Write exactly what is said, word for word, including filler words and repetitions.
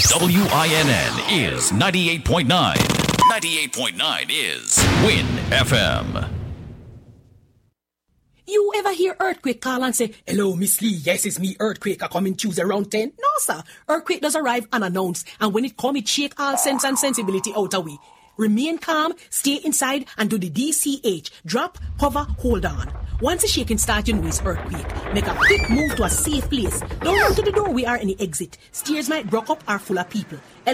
W I N N is ninety-eight point nine. ninety-eight point nine is Win F M. You ever hear Earthquake call and say, "Hello, Miss Lee, yes, it's me, Earthquake, I come in Tuesday around ten? No, sir. Earthquake does arrive unannounced, and when it come, it shake all sense and sensibility out of we. Remain calm, stay inside, and do the D C H. Drop, hover, hold on. Once the shaking starts, you know it's earthquake. Make a quick move to a safe place. Don't run to the door, we are in the exit. Stairs might block up or full of people.